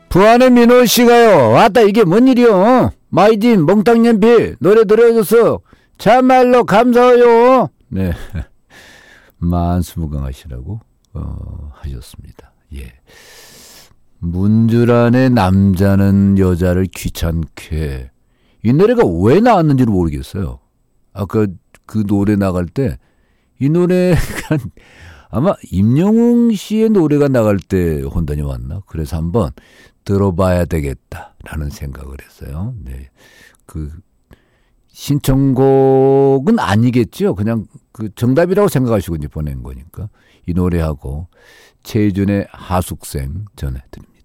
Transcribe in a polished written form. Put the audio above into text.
부안의 민호 씨가요. 왔다 이게 뭔 일이요? 마이딘 몽땅연필 노래 들어줘서 참말로 감사해요. 네, 만수무강하시라고 하셨습니다. 예. 문주란의 남자는 여자를 귀찮게 이 노래가 왜 나왔는지를 모르겠어요. 아까 그 노래 나갈 때 이 노래가 아마 임영웅 씨의 노래가 나갈 때 혼돈이 왔나? 그래서 한번 들어봐야 되겠다라는 생각을 했어요. 네. 그 신청곡은 아니겠죠. 그냥 그 정답이라고 생각하시고 이제 보낸 거니까 이 노래하고 최준의 하숙생 전해드립니다.